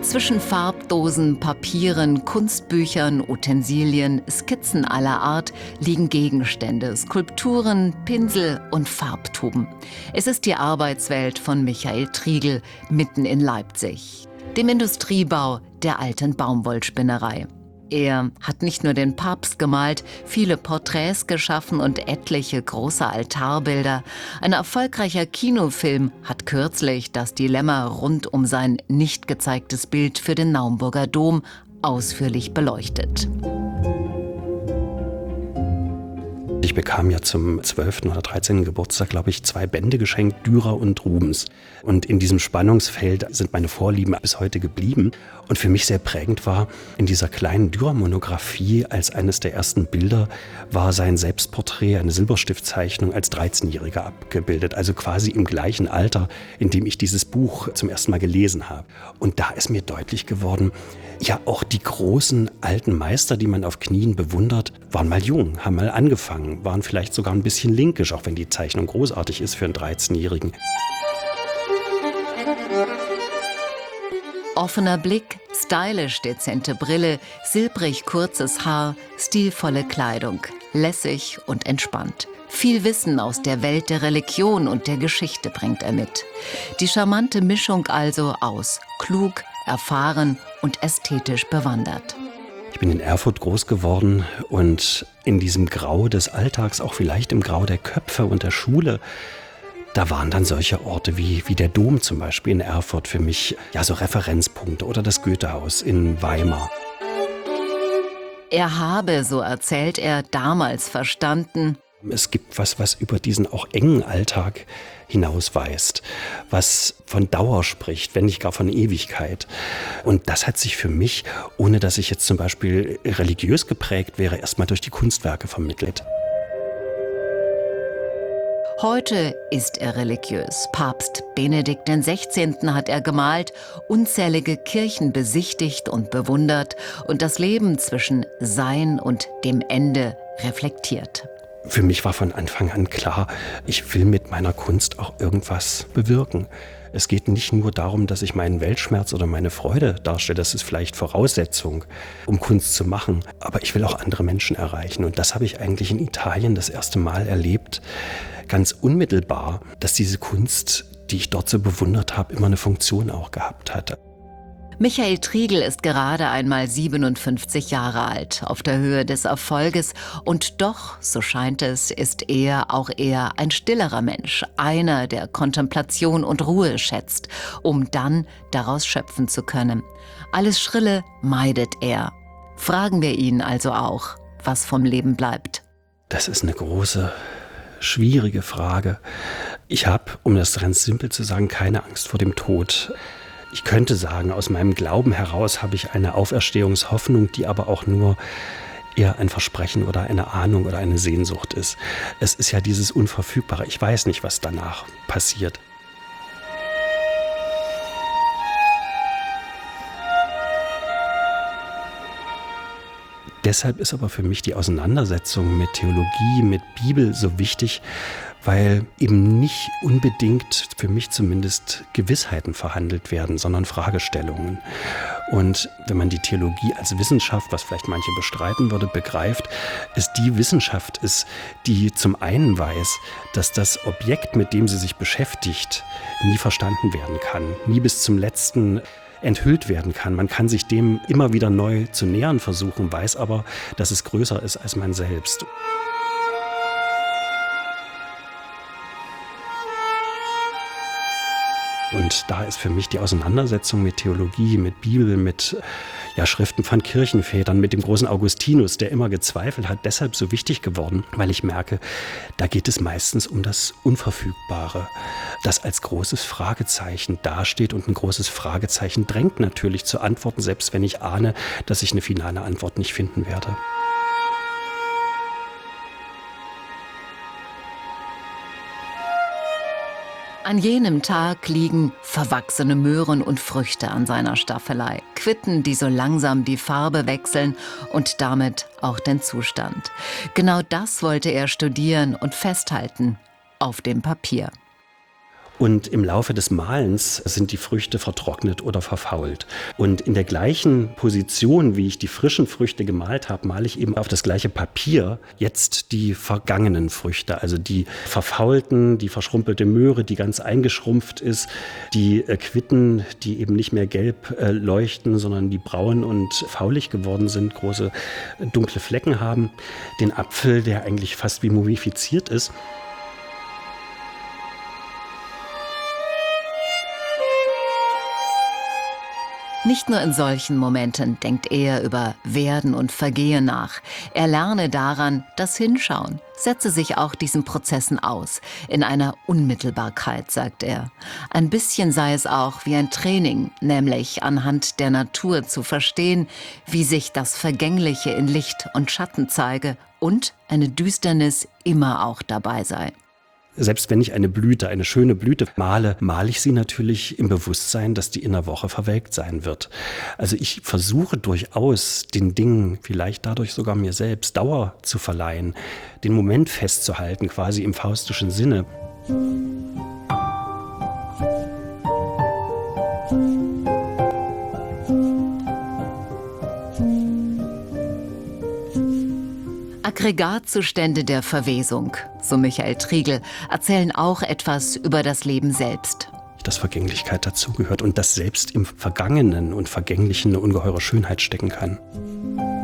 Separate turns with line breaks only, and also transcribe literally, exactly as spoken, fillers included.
Zwischen Farbdosen, Papieren, Kunstbüchern, Utensilien, Skizzen aller Art liegen Gegenstände, Skulpturen, Pinsel und Farbtuben. Es ist die Arbeitswelt von Michael Triegel mitten in Leipzig, dem Industriebau der alten Baumwollspinnerei. Er hat nicht nur den Papst gemalt, viele Porträts geschaffen und etliche große Altarbilder. Ein erfolgreicher Kinofilm hat kürzlich das Dilemma rund um sein nicht gezeigtes Bild für den Naumburger Dom ausführlich beleuchtet.
Ich bekam ja zum zwölften oder dreizehnten Geburtstag, glaube ich, zwei Bände geschenkt, Dürer und Rubens. Und in diesem Spannungsfeld sind meine Vorlieben bis heute geblieben. Und für mich sehr prägend war, in dieser kleinen Dürer-Monographie als eines der ersten Bilder war sein Selbstporträt, eine Silberstiftzeichnung als dreizehnjähriger abgebildet. Also quasi im gleichen Alter, in dem ich dieses Buch zum ersten Mal gelesen habe. Und da ist mir deutlich geworden, ja, auch die großen alten Meister, die man auf Knien bewundert, waren mal jung, haben mal angefangen, waren vielleicht sogar ein bisschen linkisch, auch wenn die Zeichnung großartig ist für einen dreizehnjährigen.
Offener Blick, stylisch dezente Brille, silbrig kurzes Haar, stilvolle Kleidung, lässig und entspannt. Viel Wissen aus der Welt der Religion und der Geschichte bringt er mit. Die charmante Mischung also aus klug, erfahren und ästhetisch bewandert.
Ich bin in Erfurt groß geworden und in diesem Grau des Alltags, auch vielleicht im Grau der Köpfe und der Schule, da waren dann solche Orte wie, wie der Dom zum Beispiel in Erfurt für mich ja so Referenzpunkte oder das Goethehaus in Weimar.
Er habe, so erzählt er, damals verstanden:
Es gibt was, was über diesen auch engen Alltag hinausweist, was von Dauer spricht, wenn nicht gar von Ewigkeit. Und das hat sich für mich, ohne dass ich jetzt zum Beispiel religiös geprägt wäre, erstmal durch die Kunstwerke vermittelt.
Heute ist er religiös. Papst Benedikt der Sechzehnte hat er gemalt, unzählige Kirchen besichtigt und bewundert und das Leben zwischen Sein und dem Ende reflektiert.
Für mich war von Anfang an klar, ich will mit meiner Kunst auch irgendwas bewirken. Es geht nicht nur darum, dass ich meinen Weltschmerz oder meine Freude darstelle, das ist vielleicht Voraussetzung, um Kunst zu machen, aber ich will auch andere Menschen erreichen. Und das habe ich eigentlich in Italien das erste Mal erlebt, ganz unmittelbar, dass diese Kunst, die ich dort so bewundert habe, immer eine Funktion auch gehabt hatte.
Michael Triegel ist gerade einmal siebenundfünfzig Jahre alt, auf der Höhe des Erfolges. Und doch, so scheint es, ist er auch eher ein stillerer Mensch. Einer, der Kontemplation und Ruhe schätzt, um dann daraus schöpfen zu können. Alles Schrille meidet er. Fragen wir ihn also auch, was vom Leben bleibt.
Das ist eine große, schwierige Frage. Ich habe, um das ganz simpel zu sagen, keine Angst vor dem Tod. Ich könnte sagen, aus meinem Glauben heraus habe ich eine Auferstehungshoffnung, die aber auch nur eher ein Versprechen oder eine Ahnung oder eine Sehnsucht ist. Es ist ja dieses Unverfügbare. Ich weiß nicht, was danach passiert. Deshalb ist aber für mich die Auseinandersetzung mit Theologie, mit Bibel so wichtig, weil eben nicht unbedingt, für mich zumindest, Gewissheiten verhandelt werden, sondern Fragestellungen. Und wenn man die Theologie als Wissenschaft, was vielleicht manche bestreiten würde, begreift, ist die Wissenschaft ist, die zum einen weiß, dass das Objekt, mit dem sie sich beschäftigt, nie verstanden werden kann, nie bis zum letzten enthüllt werden kann. Man kann sich dem immer wieder neu zu nähern versuchen, weiß aber, dass es größer ist als man selbst. Und da ist für mich die Auseinandersetzung mit Theologie, mit Bibel, mit ja, Schriften von Kirchenvätern, mit dem großen Augustinus, der immer gezweifelt hat, deshalb so wichtig geworden, weil ich merke, da geht es meistens um das Unverfügbare, das als großes Fragezeichen dasteht und ein großes Fragezeichen drängt natürlich zu Antworten, selbst wenn ich ahne, dass ich eine finale Antwort nicht finden werde.
An jenem Tag liegen verwachsene Möhren und Früchte an seiner Staffelei. Quitten, die so langsam die Farbe wechseln und damit auch den Zustand. Genau das wollte er studieren und festhalten auf dem Papier.
Und im Laufe des Malens sind die Früchte vertrocknet oder verfault. Und in der gleichen Position, wie ich die frischen Früchte gemalt habe, male ich eben auf das gleiche Papier jetzt die vergangenen Früchte. Also die verfaulten, die verschrumpelte Möhre, die ganz eingeschrumpft ist, die äh, Quitten, die eben nicht mehr gelb äh, leuchten, sondern die braun und faulig geworden sind, große äh, dunkle Flecken haben, den Apfel, der eigentlich fast wie mumifiziert ist.
Nicht nur in solchen Momenten denkt er über Werden und Vergehen nach. Er lerne daran, das Hinschauen, setze sich auch diesen Prozessen aus, in einer Unmittelbarkeit, sagt er. Ein bisschen sei es auch wie ein Training, nämlich anhand der Natur zu verstehen, wie sich das Vergängliche in Licht und Schatten zeige und eine Düsternis immer auch dabei sei.
Selbst wenn ich eine Blüte, eine schöne Blüte male, male ich sie natürlich im Bewusstsein, dass die in einer Woche verwelkt sein wird. Also ich versuche durchaus, den Dingen, vielleicht dadurch sogar mir selbst, Dauer zu verleihen, den Moment festzuhalten, quasi im faustischen Sinne.
Aggregatzustände der Verwesung, so Michael Triegel, erzählen auch etwas über das Leben selbst.
Dass Vergänglichkeit dazugehört und dass selbst im Vergangenen und Vergänglichen eine ungeheure Schönheit stecken kann.